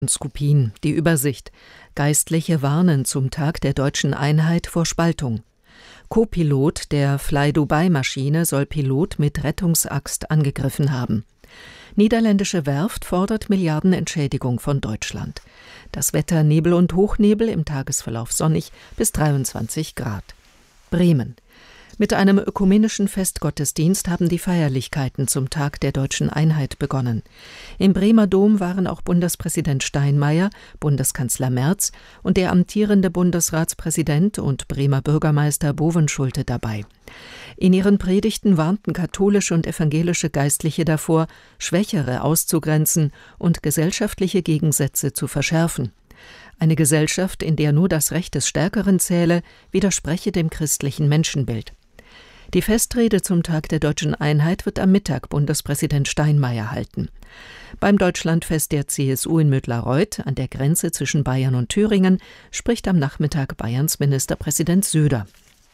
Skopin, die Übersicht. Geistliche warnen zum Tag der deutschen Einheit vor Spaltung. Co-Pilot der Fly-Dubai-Maschine soll Pilot mit Rettungsaxt angegriffen haben. Niederländische Werft fordert Milliardenentschädigung von Deutschland. Das Wetter: Nebel und Hochnebel, im Tagesverlauf sonnig bis 23 Grad. Bremen. Mit einem ökumenischen Festgottesdienst haben die Feierlichkeiten zum Tag der deutschen Einheit begonnen. Im Bremer Dom waren auch Bundespräsident Steinmeier, Bundeskanzler Merz und der amtierende Bundesratspräsident und Bremer Bürgermeister Bovenschulte dabei. In ihren Predigten warnten katholische und evangelische Geistliche davor, Schwächere auszugrenzen und gesellschaftliche Gegensätze zu verschärfen. Eine Gesellschaft, in der nur das Recht des Stärkeren zähle, widerspreche dem christlichen Menschenbild. Die Festrede zum Tag der deutschen Einheit wird am Mittag Bundespräsident Steinmeier halten. Beim Deutschlandfest der CSU in Mödlareuth an der Grenze zwischen Bayern und Thüringen spricht am Nachmittag Bayerns Ministerpräsident Söder.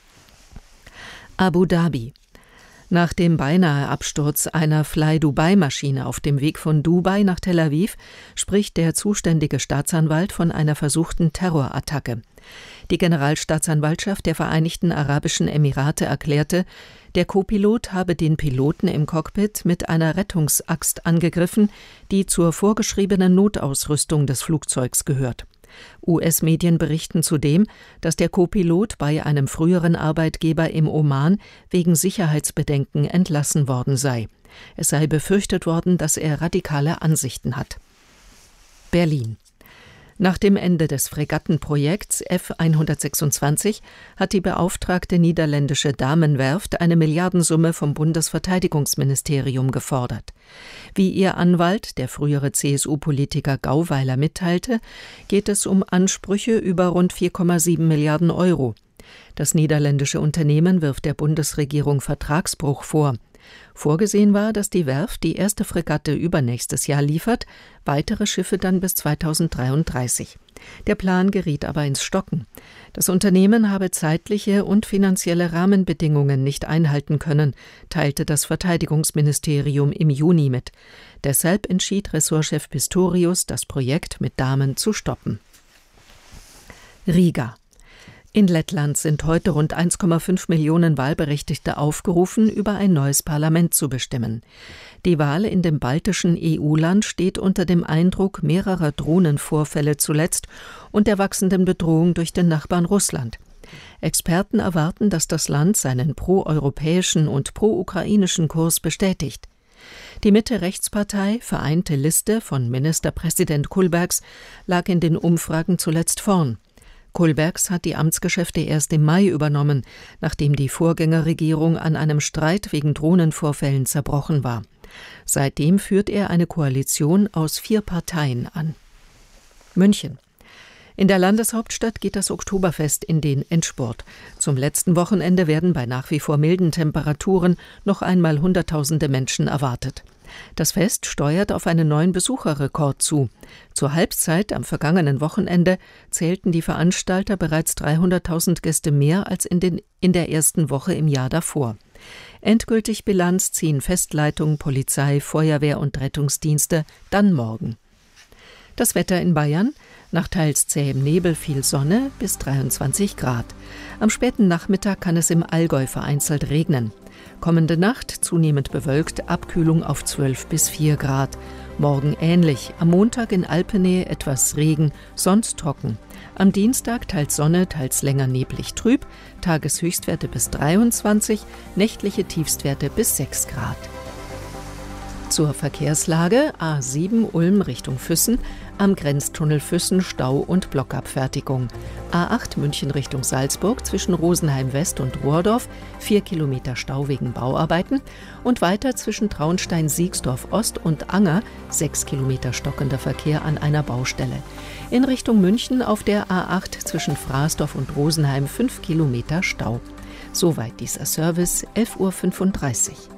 Abu Dhabi. Nach dem beinahe Absturz einer Fly-Dubai-Maschine auf dem Weg von Dubai nach Tel Aviv spricht der zuständige Staatsanwalt von einer versuchten Terrorattacke. Die Generalstaatsanwaltschaft der Vereinigten Arabischen Emirate erklärte, der Co-Pilot habe den Piloten im Cockpit mit einer Rettungsaxt angegriffen, die zur vorgeschriebenen Notausrüstung des Flugzeugs gehört. US-Medien berichten zudem, dass der Co-Pilot bei einem früheren Arbeitgeber im Oman wegen Sicherheitsbedenken entlassen worden sei. Es sei befürchtet worden, dass er radikale Ansichten hat. Berlin. Nach dem Ende des Fregattenprojekts F-126 hat die beauftragte niederländische Damenwerft eine Milliardensumme vom Bundesverteidigungsministerium gefordert. Wie ihr Anwalt, der frühere CSU-Politiker Gauweiler, mitteilte, geht es um Ansprüche über rund 4,7 Milliarden Euro. Das niederländische Unternehmen wirft der Bundesregierung Vertragsbruch vor. Vorgesehen war, dass die Werft die erste Fregatte übernächstes Jahr liefert, weitere Schiffe dann bis 2033. Der Plan geriet aber ins Stocken. Das Unternehmen habe zeitliche und finanzielle Rahmenbedingungen nicht einhalten können, teilte das Verteidigungsministerium im Juni mit. Deshalb entschied Ressortchef Pistorius, das Projekt mit Damen zu stoppen. Riga. In Lettland sind heute rund 1,5 Millionen Wahlberechtigte aufgerufen, über ein neues Parlament zu bestimmen. Die Wahl in dem baltischen EU-Land steht unter dem Eindruck mehrerer Drohnenvorfälle zuletzt und der wachsenden Bedrohung durch den Nachbarn Russland. Experten erwarten, dass das Land seinen proeuropäischen und pro-ukrainischen Kurs bestätigt. Die Mitte-Rechtspartei Vereinte Liste von Ministerpräsident Kullbergs lag in den Umfragen zuletzt vorn. Kullbergs hat die Amtsgeschäfte erst im Mai übernommen, nachdem die Vorgängerregierung an einem Streit wegen Drohnenvorfällen zerbrochen war. Seitdem führt er eine Koalition aus 4 Parteien an. München. In der Landeshauptstadt geht das Oktoberfest in den Endspurt. Zum letzten Wochenende werden bei nach wie vor milden Temperaturen noch einmal Hunderttausende Menschen erwartet. Das Fest steuert auf einen neuen Besucherrekord zu. Zur Halbzeit am vergangenen Wochenende zählten die Veranstalter bereits 300.000 Gäste mehr als in der ersten Woche im Jahr davor. Endgültig Bilanz ziehen Festleitung, Polizei, Feuerwehr und Rettungsdienste dann morgen. Das Wetter in Bayern: nach teils zähem Nebel viel Sonne bis 23 Grad. Am späten Nachmittag kann es im Allgäu vereinzelt regnen. Kommende Nacht zunehmend bewölkt, Abkühlung auf 12 bis 4 Grad. Morgen ähnlich, am Montag in Alpennähe etwas Regen, sonst trocken. Am Dienstag teils Sonne, teils länger neblig trüb, Tageshöchstwerte bis 23, nächtliche Tiefstwerte bis 6 Grad. Zur Verkehrslage: A7 Ulm Richtung Füssen, am Grenztunnel Füssen Stau und Blockabfertigung. A8 München Richtung Salzburg zwischen Rosenheim West und Rohrdorf, 4 Kilometer Stau wegen Bauarbeiten und weiter zwischen Traunstein-Siegsdorf Ost und Anger 6 Kilometer stockender Verkehr an einer Baustelle. In Richtung München auf der A8 zwischen Fraßdorf und Rosenheim 5 Kilometer Stau. Soweit dieser Service, 11:35 Uhr.